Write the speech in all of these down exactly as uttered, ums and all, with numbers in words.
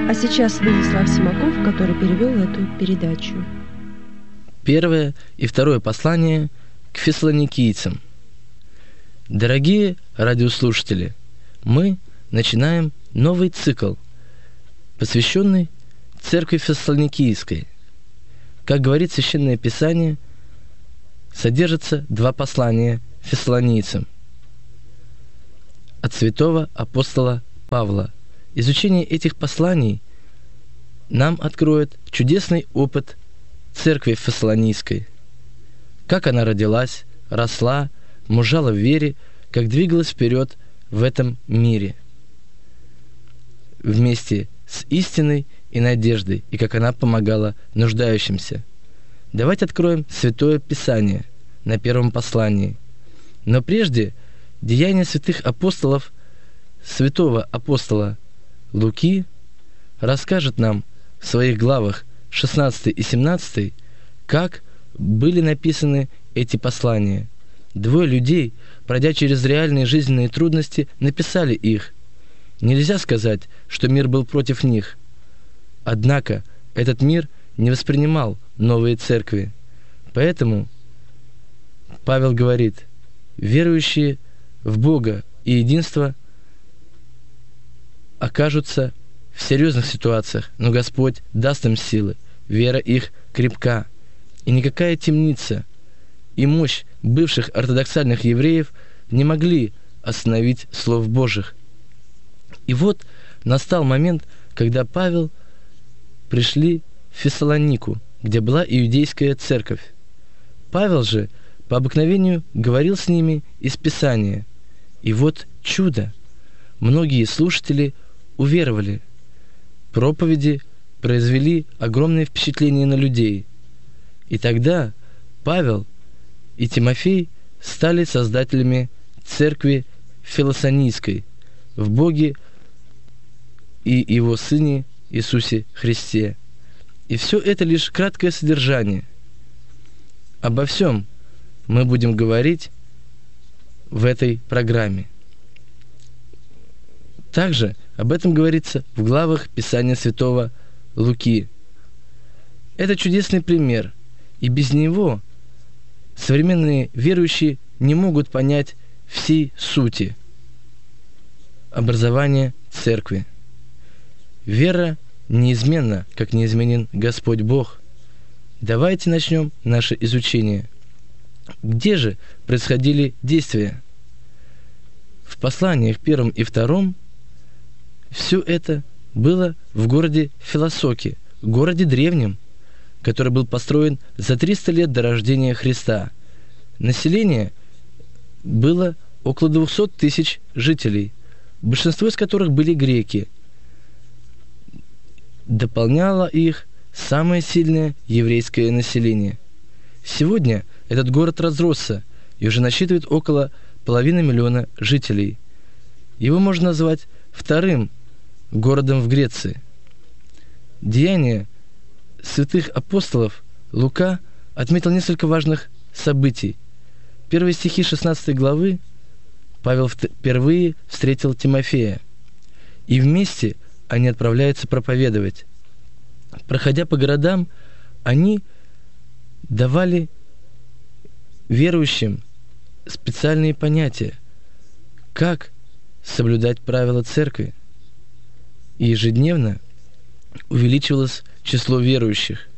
А сейчас Владислав Симаков, который перевел эту передачу. Первое и второе послание к фессалоникийцам. Дорогие радиослушатели, мы начинаем новый цикл, посвященный церкви фессалоникийской. Как говорит Священное Писание, содержится два послания фессалоницам от святого апостола Павла. Изучение этих посланий нам откроет чудесный опыт церкви фессалоникийской. Как она родилась, росла, мужала в вере, как двигалась вперед в этом мире вместе с истиной и надеждой, и как она помогала нуждающимся. Давайте откроем Святое Писание на первом послании. Но прежде деяния святых апостолов, святого апостола Луки расскажет нам в своих главах шестнадцатой и семнадцатой, как были написаны эти послания. Двое людей, пройдя через реальные жизненные трудности, написали их. Нельзя сказать, что мир был против них. Однако этот мир не воспринимал новые церкви. Поэтому Павел говорит: верующие в Бога и единство окажутся в серьезных ситуациях, но Господь даст им силы, вера их крепка, и никакая темница и мощь бывших ортодоксальных евреев не могли остановить слов Божьих. И вот настал момент, когда Павел пришли в Фессалонику, где была иудейская церковь. Павел же по обыкновению говорил с ними из Писания. И вот чудо! Многие слушатели уверовали. Проповеди произвели огромное впечатление на людей. И тогда Павел и Тимофей стали создателями церкви Фессалоникийской в Боге и Его Сыне Иисусе Христе. И все это лишь краткое содержание. Обо всем мы будем говорить в этой программе. Также об этом говорится в главах Писания святого Луки. Это чудесный пример, и без него современные верующие не могут понять всей сути образования церкви. Вера неизменна, как неизменен Господь Бог. Давайте начнем наше изучение. Где же происходили действия? В посланиях первом и втором все это было в городе Филосоке, городе древнем, который был построен за триста лет до рождения Христа. Население было около двухсот тысяч жителей, большинство из которых были греки. Дополняло их самое сильное еврейское население. Сегодня этот город разросся и уже насчитывает около половины миллиона жителей. Его можно назвать вторым городом в Греции. Деяния святых апостолов Лука отметил несколько важных событий. Первые стихи шестнадцатой главы Павел впервые встретил Тимофея, и вместе они отправляются проповедовать. Проходя по городам, они давали верующим специальные понятия, как соблюдать правила церкви. И ежедневно увеличивалось число верующих.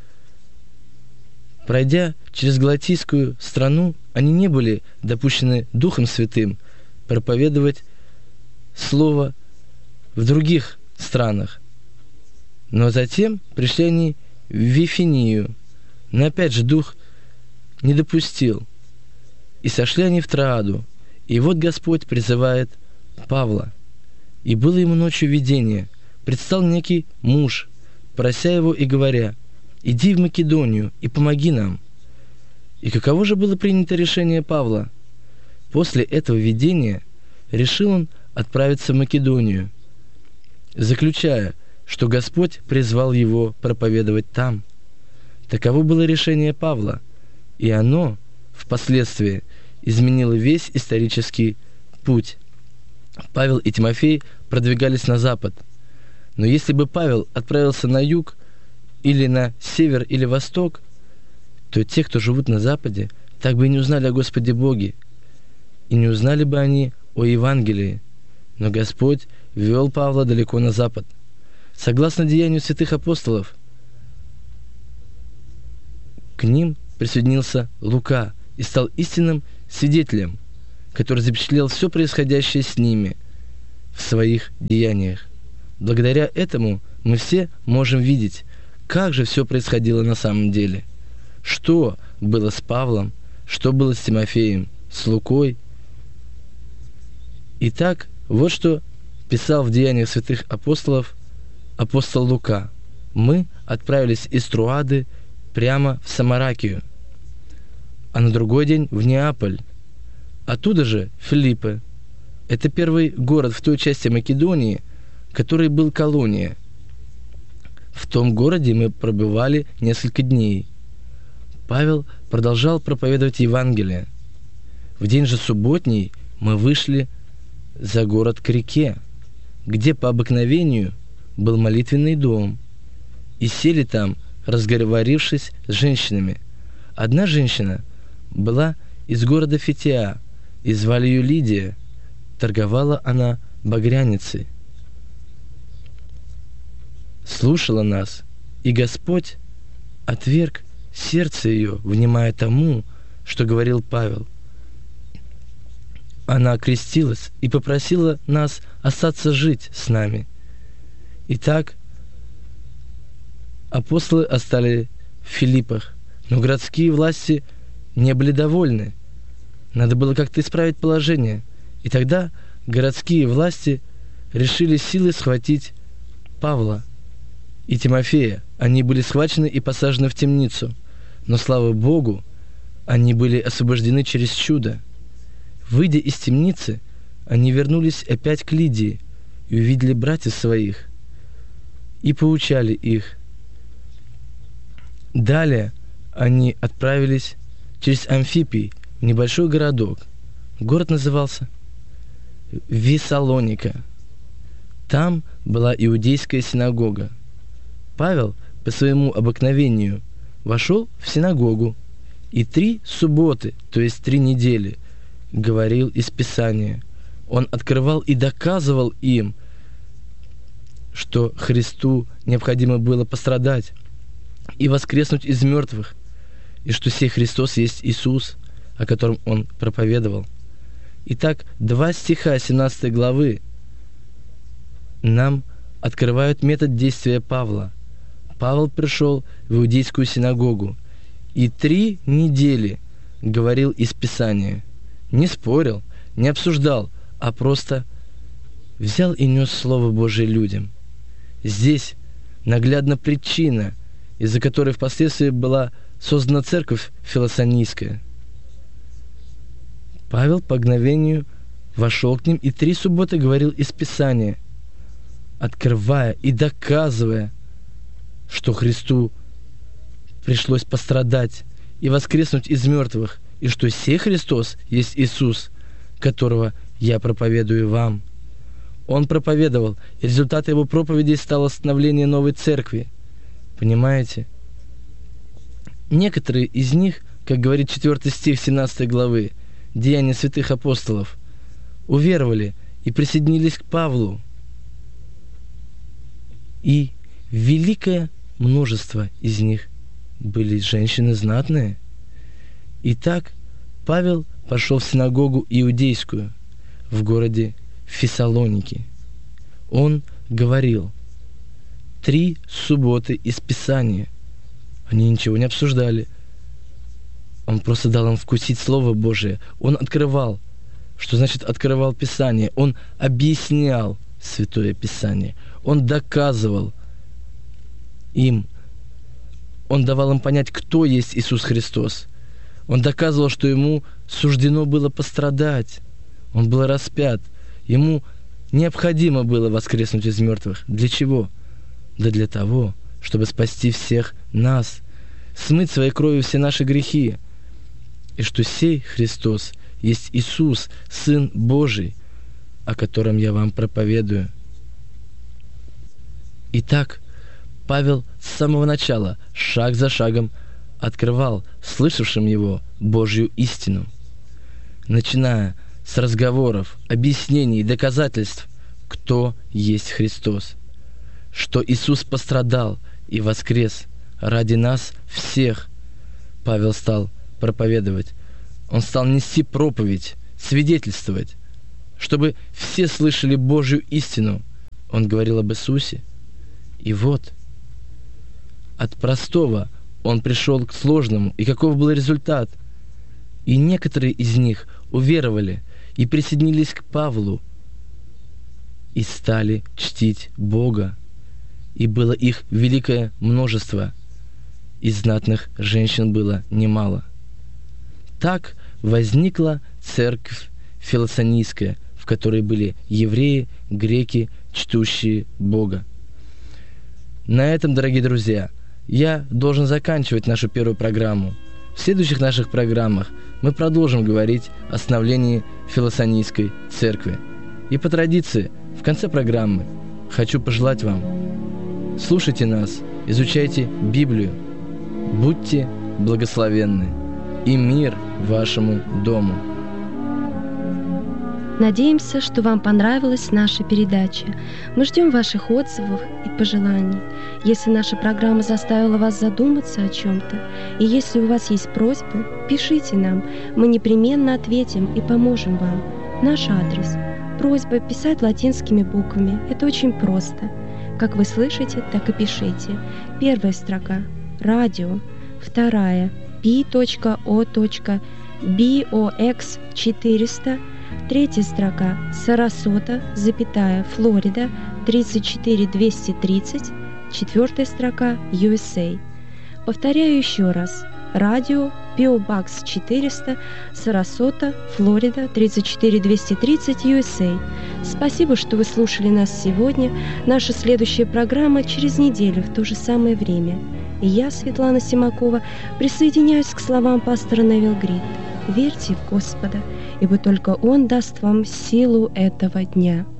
Пройдя через галатийскую страну, они не были допущены Духом Святым проповедовать Слово в других странах. Но затем пришли они в Вифинию, но опять же Дух не допустил. И сошли они в Троаду. И вот Господь призывает Павла. И было ему ночью видение. Предстал некий муж, прося его и говоря: «Иди в Македонию и помоги нам». И каково же было принято решение Павла? После этого видения решил он отправиться в Македонию, заключая, что Господь призвал его проповедовать там. Таково было решение Павла, и оно впоследствии изменило весь исторический путь. Павел и Тимофей продвигались на запад. Но если бы Павел отправился на юг, или на север, или восток, то те, кто живут на западе, так бы и не узнали о Господе Боге, и не узнали бы они о Евангелии. Но Господь вел Павла далеко на запад. Согласно деянию святых апостолов, к ним присоединился Лука и стал истинным свидетелем, который запечатлел все происходящее с ними в своих деяниях. Благодаря этому мы все можем видеть, как же все происходило на самом деле. Что было с Павлом, что было с Тимофеем, с Лукой. Итак, вот что писал в Деяниях святых апостолов апостол Лука. Мы отправились из Труады прямо в Самаракию, а на другой день в Неаполь. Оттуда же Филиппы. Это первый город в той части Македонии, который был колония. В том городе мы пробывали несколько дней. Павел продолжал проповедовать Евангелие. В день же субботний мы вышли за город к реке, где по обыкновению был молитвенный дом, и сели там, разговорившись с женщинами. Одна женщина была из города Фития, и звали ее Лидия. Торговала она багряницей. Слушала нас, и Господь отверг сердце ее, внимая тому, что говорил Павел. Она окрестилась и попросила нас остаться жить с нами. Итак, апостолы остались в Филиппах, но городские власти не были довольны. Надо было как-то исправить положение. И тогда городские власти решили силой схватить Павла и Тимофея. Они были схвачены и посажены в темницу. Но, слава Богу, они были освобождены через чудо. Выйдя из темницы, они вернулись опять к Лидии и увидели братьев своих, и поучали их. Далее они отправились через Амфипий в небольшой городок. Город назывался Вессалоника. Там была иудейская синагога. Павел по своему обыкновению вошел в синагогу и три субботы, то есть три недели, говорил из Писания. Он открывал и доказывал им, что Христу необходимо было пострадать и воскреснуть из мертвых, и что сей Христос есть Иисус, о котором он проповедовал. Итак, два стиха семнадцатой главы нам открывают метод действия Павла. Павел пришел в иудейскую синагогу и три недели говорил из Писания. Не спорил, не обсуждал, а просто взял и нес Слово Божие людям. Здесь наглядна причина, из-за которой впоследствии была создана церковь филосонийская. Павел по мгновению вошел к ним и три субботы говорил из Писания, открывая и доказывая, что Христу пришлось пострадать и воскреснуть из мертвых, и что сей Христос есть Иисус, которого я проповедую вам. Он проповедовал, и результатом его проповедей стало становление новой церкви. Понимаете? Некоторые из них, как говорит четвёртый стих семнадцатой главы, Деяния святых апостолов, уверовали и присоединились к Павлу. И великое множество из них были женщины знатные. Итак, Павел пошел в синагогу иудейскую в городе Фессалоники. Он говорил три субботы из Писания. Они ничего не обсуждали. Он просто дал им вкусить Слово Божие. Он открывал. Что значит открывал Писание? Он объяснял Святое Писание. Он доказывал им. Он давал им понять, кто есть Иисус Христос. Он доказывал, что ему суждено было пострадать. Он был распят. Ему необходимо было воскреснуть из мертвых. Для чего? Да для того, чтобы спасти всех нас, смыть своей кровью все наши грехи. И что сей Христос есть Иисус, Сын Божий, о котором я вам проповедую. Итак, Павел с самого начала, шаг за шагом, открывал слышавшим его Божью истину. Начиная с разговоров, объяснений и доказательств, кто есть Христос, что Иисус пострадал и воскрес ради нас всех, Павел стал проповедовать. Он стал нести проповедь, свидетельствовать, чтобы все слышали Божью истину. Он говорил об Иисусе. И вот, от простого он пришел к сложному. И каков был результат? И некоторые из них уверовали и присоединились к Павлу и стали чтить Бога. И было их великое множество, и знатных женщин было немало. Так возникла церковь Филосонийская, в которой были евреи, греки, чтущие Бога. На этом, дорогие друзья, я должен заканчивать нашу первую программу. В следующих наших программах мы продолжим говорить о становлении Филосонийской церкви. И по традиции, в конце программы хочу пожелать вам: слушайте нас, изучайте Библию, будьте благословенны, и мир вашему дому. Надеемся, что вам понравилась наша передача. Мы ждем ваших отзывов и пожеланий. Если наша программа заставила вас задуматься о чем-то, и если у вас есть просьбы, пишите нам. Мы непременно ответим и поможем вам. Наш адрес. Просьба писать латинскими буквами. Это очень просто. Как вы слышите, так и пишите. Первая строка – радио. Вторая – пи точка о точка би о экс четыреста. Третья строка – Сарасота, запятая, Флорида, тридцать четыре двести тридцать. Четвертая строка – ю эс эй. Повторяю еще раз. Радио, пи о Box четыреста, Сарасота, Флорида, тридцать четыре двести тридцать, ю эс эй. Спасибо, что вы слушали нас сегодня. Наша следующая программа через неделю в то же самое время. И я, Светлана Симакова, присоединяюсь к словам пастора Невил Грид. Верьте в Господа, ибо только Он даст вам силу этого дня.